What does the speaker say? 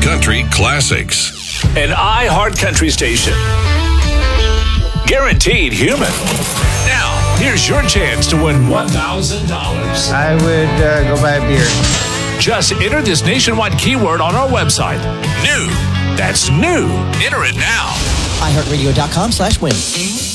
Country Classics. An iHeart Country station. Guaranteed human. Now, here's your chance to win $1,000. I would go buy a beer. Just enter this nationwide keyword on our website. New. That's new. Enter it now. iHeartRadio.com/win.